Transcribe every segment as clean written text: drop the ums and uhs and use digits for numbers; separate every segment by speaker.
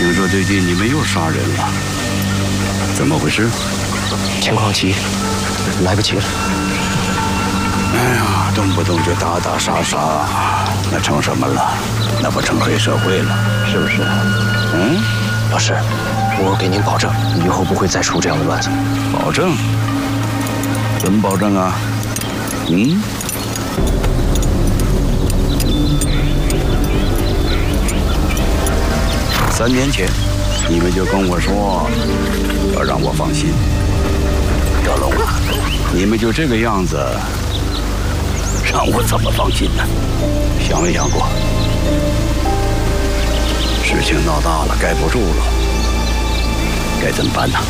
Speaker 1: 听说最近你们又杀人了，怎么回事？
Speaker 2: 情况急，来不及了。
Speaker 1: 哎呀，动不动就打打杀杀，那成什么了？那不成黑社会了，是不是？嗯，
Speaker 2: 老师，我给您保证，以后不会再出这样的乱子。
Speaker 1: 保证？怎么保证啊？嗯？3年前，你们就跟我说要让我放心。小龙啊，你们就这个样子，让我怎么放心呢？想没想过，事情闹大了，盖不住了，该怎么办呢？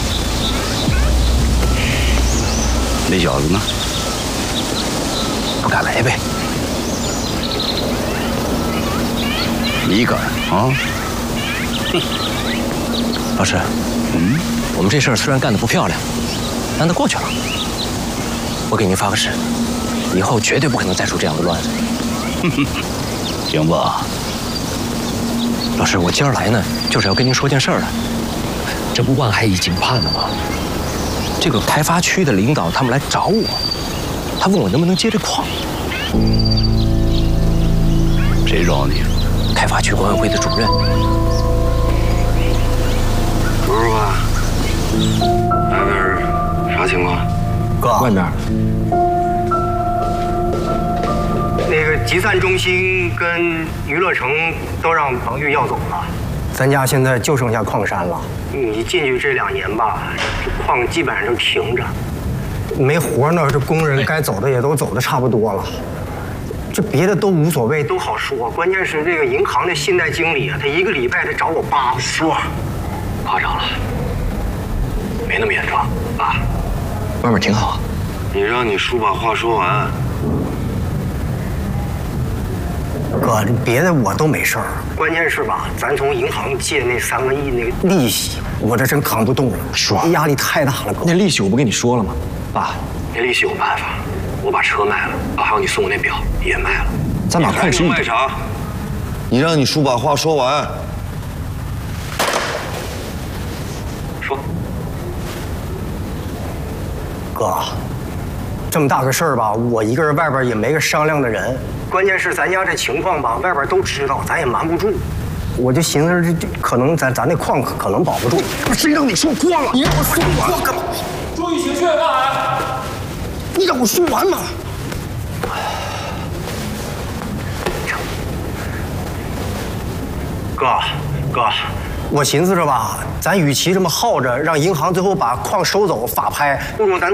Speaker 1: 那小子呢？
Speaker 2: 不敢来呗。
Speaker 1: 你敢啊？
Speaker 2: 老师，我们这事儿虽然干得不漂亮，但它过去了。我给您发个誓，以后绝对不可能再出这样的乱子。
Speaker 1: 行吧。
Speaker 2: 老师，我今儿来呢，就是要跟您说件事儿的。这不万海已经判了吗？这个开发区的领导他们来找我，他问我能不能接这矿。
Speaker 1: 谁找你？
Speaker 2: 开发区管委会的主任。
Speaker 3: 叔叔吧，外边啥情况？
Speaker 4: 哥，
Speaker 2: 外面
Speaker 4: 那个集散中心跟娱乐城都让彭玉要走了，咱家现在就剩下矿山了。你进去这2年吧，这矿基本上就停着，没活呢。这工人该走的也都走的差不多了，这别的都无所谓，都好说。关键是这个银行的信贷经理啊，他1个礼拜得找我8次。
Speaker 3: 夸张了，没那么严重啊。
Speaker 2: 外面挺好。
Speaker 3: 你让你叔把话说完。
Speaker 4: 哥，别的我都没事儿，关键是吧，咱从银行借那3个亿那个利息，我这真扛不动了，
Speaker 2: 叔，
Speaker 4: 压力太大了，哥。
Speaker 2: 那利息我不跟你说了吗？爸，
Speaker 3: 那利息有办法，我把车卖了，还有你送我那表也卖了。
Speaker 2: 咱把矿石
Speaker 3: 卖啥？
Speaker 5: 你让你叔把话说完。
Speaker 3: 说。
Speaker 4: 哥，这么大个事儿吧，我一个人外边也没个商量的人。关键是咱家这情况吧，外边都知道，咱也瞒不住。我就寻思这可能咱那矿可能保不住。谁让你说过了？你让我说完干嘛？
Speaker 6: 注意情绪，万海。
Speaker 4: 你让我说完嘛。哥，我寻思着吧，咱与其这么耗着，让银行最后把矿收走法拍，不如咱